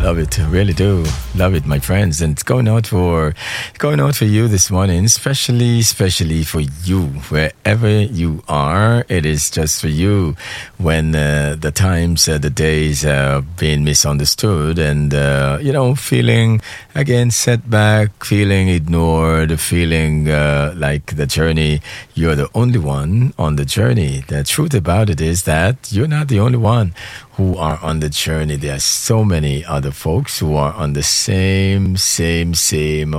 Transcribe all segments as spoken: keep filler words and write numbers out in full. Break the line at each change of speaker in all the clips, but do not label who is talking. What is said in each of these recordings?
love it. Really do. Love it, my friends. And it's going out for going out for you this morning, especially, especially for you, wherever you are. It is just for you when uh, the times, uh, the days are being misunderstood and, uh, you know, feeling, again, set back, feeling ignored, feeling uh, like the journey, you're the only one on the journey. The truth about it is that you're not the only one who are on the journey. There are so many other folks who are on the same, same, same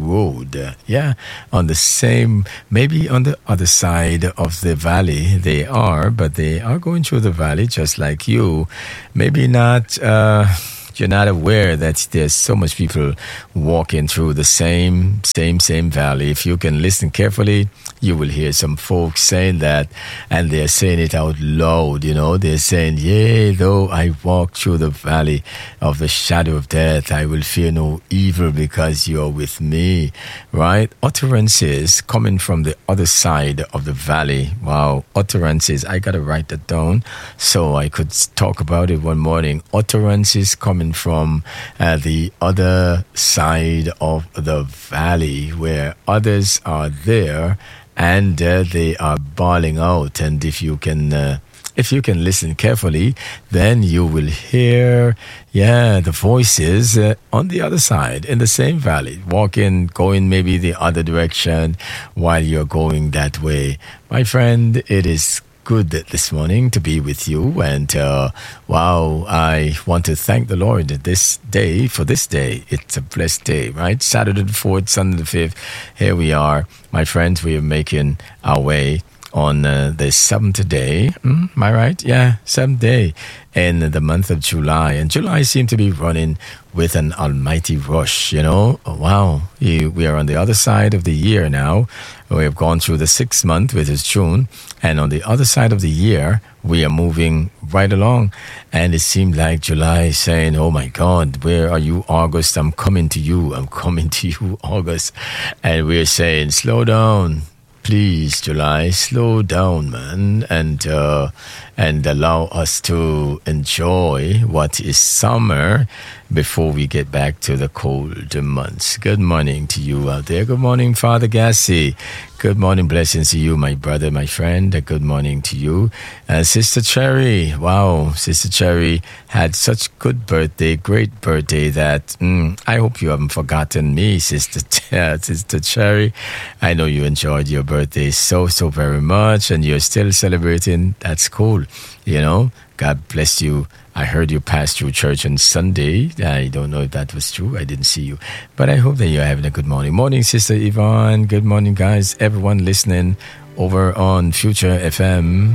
road. Yeah, on the same, maybe on the other side of the valley they are, but they are going through the valley just like you. Maybe not, uh, you're not aware that there's so much people walking through the same, same, same valley. If you can listen carefully, you will hear some folks saying that, and they're saying it out loud, you know. They're saying, yea, though I walk through the valley of the shadow of death, I will fear no evil because you are with me, right? Utterances coming from the other side of the valley. Wow, utterances. I got to write that down so I could talk about it one morning. Utterances coming from uh, the other side of the valley where others are there and uh, they are bawling out. And if you can uh, if you can listen carefully, then you will hear yeah the voices uh, on the other side in the same valley, walking, going maybe the other direction while you're going that way. My friend, it is good this morning to be with you, and uh, wow, I want to thank the Lord this day for this day. It's a blessed day, right? Saturday the fourth, Sunday the fifth. Here we are, my friends. We are making our way on uh, the seventh day. Mm, am I right? Yeah, seventh day in the month of July. And July seemed to be running with an almighty rush, you know. Oh, wow, we are on the other side of the year now. We have gone through the sixth month, which is June. And on the other side of the year, we are moving right along. And it seemed like July is saying, oh my God, where are you, August? I'm coming to you. I'm coming to you, August. And we're saying, slow down. Please, July, slow down, man, and uh, and allow us to enjoy what is summer before we get back to the cold months. Good morning to you out there. Good morning, Father Gassi. Good morning, blessings to you, my brother, my friend. Good morning to you. Uh, Sister Cherry, wow, Sister Cherry had such good birthday, great birthday that mm, I hope you haven't forgotten me, Sister, uh, Sister Cherry. I know you enjoyed your birthday so, so very much, and you're still celebrating. That's cool, you know. God bless you. I heard you pass through church on Sunday. I don't know if that was true. I didn't see you. But I hope that you're having a good morning. Morning, Sister Yvonne. Good morning, guys. Everyone listening over on Future F M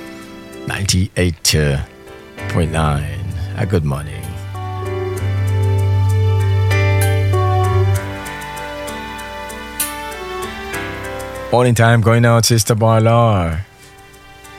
ninety-eight point nine. A good morning. Morning time going out, Sister Barlar.